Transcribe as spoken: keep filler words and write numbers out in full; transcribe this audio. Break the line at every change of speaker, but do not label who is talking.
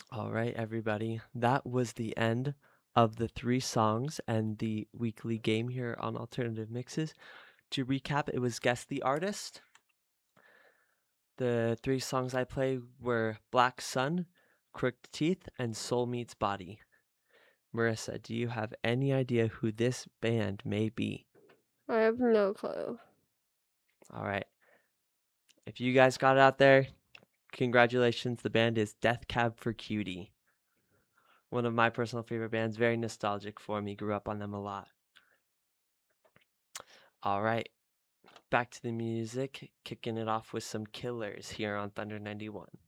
All right, everybody. That was the end of the three songs and the weekly game here on Alternative Mixes. To recap, it was Guess the Artist. The three songs I played were Black Sun, Crooked Teeth, and Soul Meets Body. Marissa, do you have any idea who this band may be?
I have no clue.
All right. If you guys got it out there, congratulations. The band is Death Cab for Cutie. One of my personal favorite bands, very nostalgic for me. Grew up on them a lot. All right. Back to the music, kicking it off with some Killers here on Thunder ninety-one.